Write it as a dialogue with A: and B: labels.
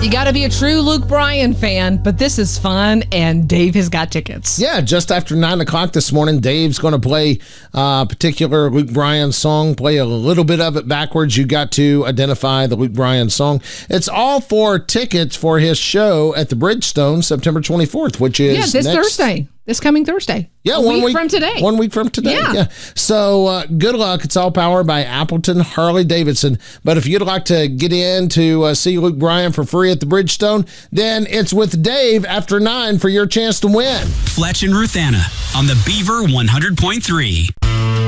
A: You got to be a true Luke Bryan fan, but this is fun, and Dave has got tickets.
B: Yeah, just after 9 o'clock this morning, Dave's going to play a particular Luke Bryan song, play a little bit of it backwards. You got to identify the Luke Bryan song. It's all for tickets for his show at the Bridgestone September 24th, which is
A: Thursday. This coming Thursday.
B: Yeah,
A: one week from today.
B: 1 week from today. Yeah. So good luck. It's all powered by Appleton Harley Davidson. But if you'd like to get in to see Luke Bryan for free at the Bridgestone, then it's with Dave after 9 for your chance to win.
C: Fletch and Ruthanna on the Beaver 100.3.